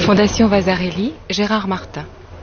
Fondation Vasarely, Gérard Martin.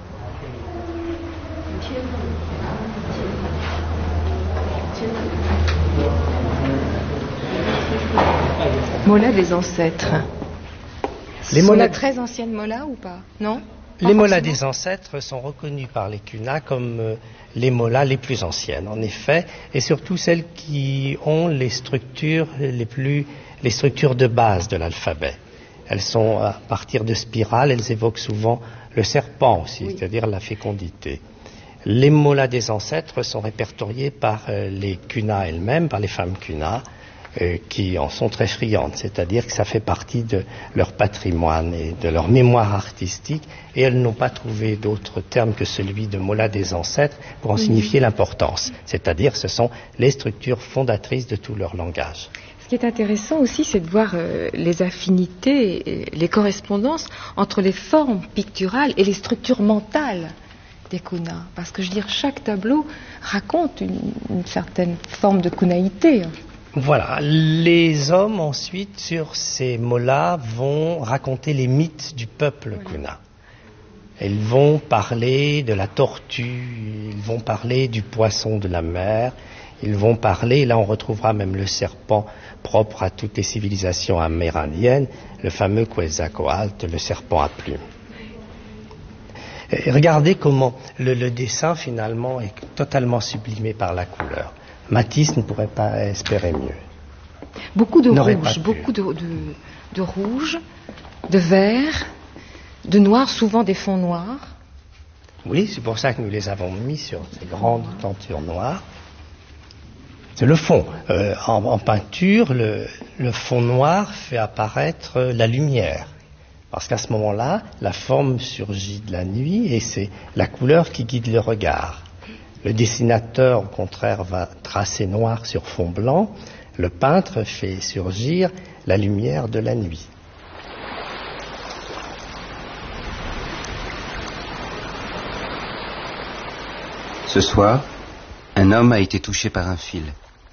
Mola des ancêtres. Les sont molas... de très anciennes molas ou pas? Non? Les molas des ancêtres sont reconnus par les CUNA comme les molas les plus anciennes, en effet, et surtout celles qui ont les structures les structures de base de l'alphabet. Elles sont à partir de spirales, elles évoquent souvent le serpent aussi, oui. C'est-à-dire la fécondité. Les molas des ancêtres sont répertoriés par les CUNA elles-mêmes, par les femmes CUNA, qui en sont très friandes, c'est-à-dire que ça fait partie de leur patrimoine et de leur mémoire artistique, et elles n'ont pas trouvé d'autre terme que celui de molas des ancêtres pour en signifier l'importance, c'est-à-dire que ce sont les structures fondatrices de tout leur langage. Ce qui est intéressant aussi, c'est de voir les affinités, les correspondances entre les formes picturales et les structures mentales des kunas. Parce que je veux dire, chaque tableau raconte une certaine forme de kunaïté. Voilà, les hommes ensuite sur ces mots-là vont raconter les mythes du peuple kuna. Ils vont parler de la tortue, ils vont parler du poisson de la mer, ils vont parler, là on retrouvera même le serpent propre à toutes les civilisations amérindiennes, le fameux Quetzalcoatl, le serpent à plumes. Et regardez comment le dessin finalement est totalement sublimé par la couleur. Matisse ne pourrait pas espérer mieux. Beaucoup de rouge, beaucoup de rouge, de vert, de noir, souvent des fonds noirs. Oui, c'est pour ça que nous les avons mis sur ces grandes tentures noires. C'est le fond. En peinture, le fond noir fait apparaître la lumière. Parce qu'à ce moment-là, la forme surgit de la nuit et c'est la couleur qui guide le regard. Le dessinateur, au contraire, va tracer noir sur fond blanc. Le peintre fait surgir la lumière de la nuit. Ce soir, un homme a été touché par un fil.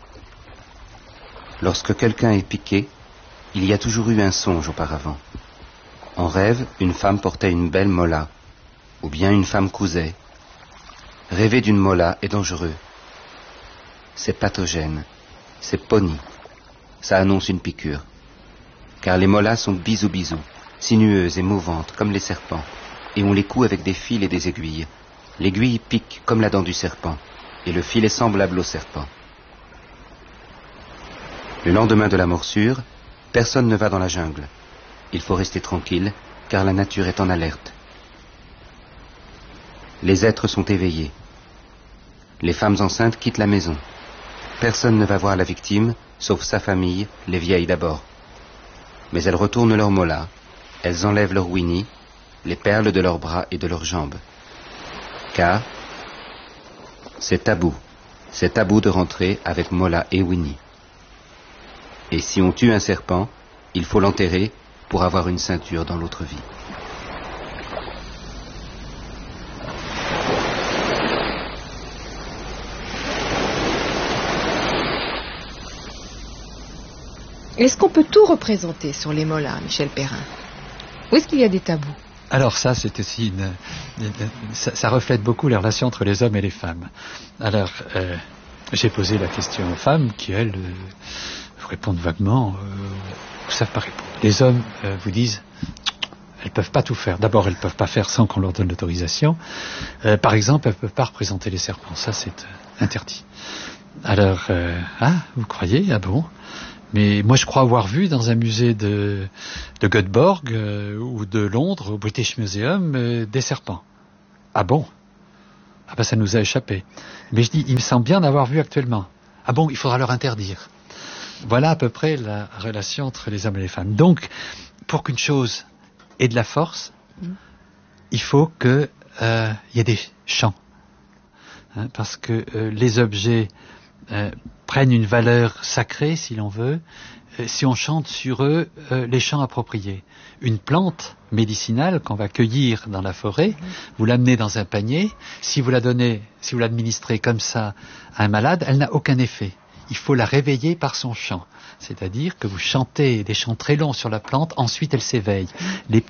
Lorsque quelqu'un est piqué, il y a toujours eu un songe auparavant. En rêve, une femme portait une belle mola, ou bien une femme cousait. Rêver d'une mola est dangereux. C'est pathogène, c'est pony. Ça annonce une piqûre. Car les molas sont bisous-bisous, sinueuses et mouvantes comme les serpents, et on les coud avec des fils et des aiguilles. L'aiguille pique comme la dent du serpent, et le fil est semblable au serpent. Le lendemain de la morsure, personne ne va dans la jungle. Il faut rester tranquille, car la nature est en alerte. Les êtres sont éveillés. Les femmes enceintes quittent la maison. Personne ne va voir la victime, sauf sa famille, les vieilles d'abord. Mais elles retournent leurs molas, elles enlèvent leur winnie, les perles de leurs bras et de leurs jambes. Car c'est tabou de rentrer avec mola et winnie. Et si on tue un serpent, il faut l'enterrer pour avoir une ceinture dans l'autre vie. Est-ce qu'on peut tout représenter sur les molas, Michel Perrin? Ou est-ce qu'il y a des tabous? Alors ça, c'est aussi ça reflète beaucoup les relations entre les hommes et les femmes. Alors, j'ai posé la question aux femmes qui, elles, répondent vaguement, ne savent pas répondre. Les hommes vous disent, elles ne peuvent pas tout faire. D'abord, elles ne peuvent pas faire sans qu'on leur donne l'autorisation. Par exemple, elles ne peuvent pas représenter les serpents. Ça, c'est interdit. Alors, vous croyez? Ah bon? Mais moi, je crois avoir vu dans un musée de Göteborg ou de Londres, au British Museum, des serpents. Ah bon? Ah ben, ça nous a échappé. Mais je dis, il me semble bien d'avoir vu actuellement. Ah bon, il faudra leur interdire. Voilà à peu près la relation entre les hommes et les femmes. Donc, pour qu'une chose ait de la force, il faut qu'il y ait des chants. Parce que les objets prennent une valeur sacrée, si l'on veut, si on chante sur eux les chants appropriés. Une plante médicinale qu'on va cueillir dans la forêt, vous l'amenez dans un panier, si vous l'administrez comme ça à un malade, elle n'a aucun effet. Il faut la réveiller par son chant. C'est-à-dire que vous chantez des chants très longs sur la plante, ensuite elle s'éveille. Les petites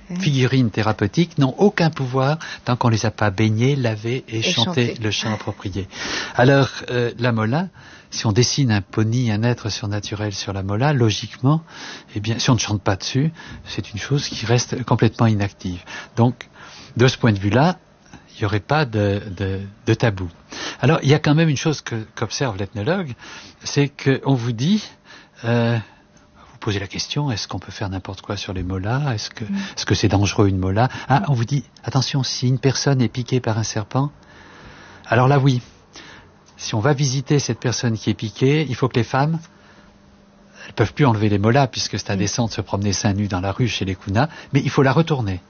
figurines thérapeutiques n'ont aucun pouvoir tant qu'on ne les a pas baignés, lavés et chanté le chant approprié. Alors, la mola, si on dessine un pony, un être surnaturel sur la mola, logiquement, eh bien, si on ne chante pas dessus, c'est une chose qui reste complètement inactive. Donc, de ce point de vue-là, il n'y aurait pas de tabou. Alors, il y a quand même une chose qu'observe l'ethnologue, c'est qu'on vous dit... posez la question, est-ce qu'on peut faire n'importe quoi sur les molas? Est-ce que c'est dangereux une mola? Ah, on vous dit, attention, si une personne est piquée par un serpent, alors là oui, si on va visiter cette personne qui est piquée, il faut que les femmes, elles peuvent plus enlever les molas puisque c'est indécent de se promener seins nus dans la rue chez les Kunas, mais il faut la retourner,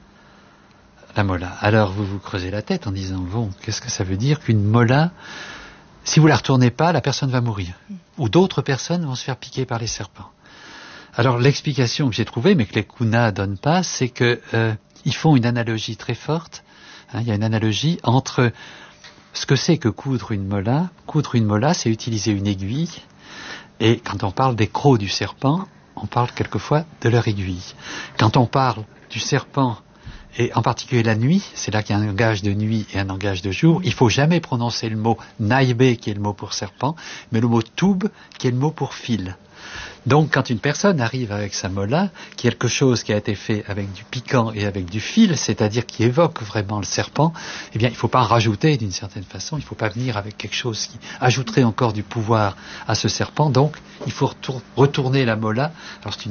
la mola. Alors vous vous creusez la tête en disant, bon, qu'est-ce que ça veut dire qu'une mola, si vous la retournez pas, la personne va mourir. Ou d'autres personnes vont se faire piquer par les serpents. Alors l'explication que j'ai trouvée, mais que les Kunas donnent pas, c'est que ils font une analogie très forte. Il y a une analogie entre ce que c'est que coudre une mola. Coudre une mola, c'est utiliser une aiguille. Et quand on parle des crocs du serpent, on parle quelquefois de leur aiguille. Quand on parle du serpent, et en particulier la nuit, c'est là qu'il y a un langage de nuit et un langage de jour, il ne faut jamais prononcer le mot naïbé, qui est le mot pour serpent, mais le mot toub, qui est le mot pour fil. Donc, quand une personne arrive avec sa mola, quelque chose qui a été fait avec du piquant et avec du fil, c'est-à-dire qui évoque vraiment le serpent, eh bien, il ne faut pas en rajouter d'une certaine façon, il ne faut pas venir avec quelque chose qui ajouterait encore du pouvoir à ce serpent. Donc, il faut retourner la mola. Alors, c'est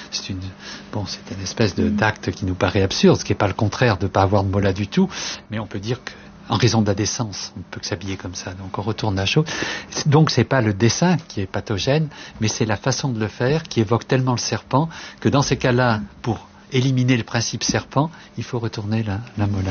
une espèce d'acte qui nous paraît absurde, ce qui n'est pas le contraire de ne pas avoir de mola du tout, mais on peut dire que en raison de la décence, on ne peut que s'habiller comme ça, donc on retourne la chose. Donc c'est pas le dessin qui est pathogène, mais c'est la façon de le faire qui évoque tellement le serpent que dans ces cas-là, pour éliminer le principe serpent, il faut retourner la mola.